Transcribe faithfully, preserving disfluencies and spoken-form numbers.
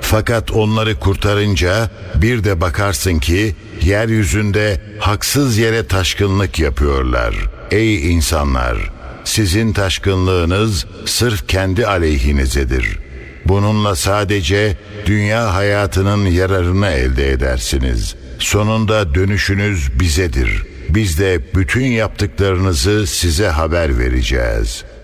Fakat onları kurtarınca bir de bakarsın ki yeryüzünde haksız yere taşkınlık yapıyorlar. Ey insanlar! Sizin taşkınlığınız sırf kendi aleyhinizedir. Bununla sadece dünya hayatının yararını elde edersiniz. Sonunda dönüşünüz bizedir. Biz de bütün yaptıklarınızı size haber vereceğiz.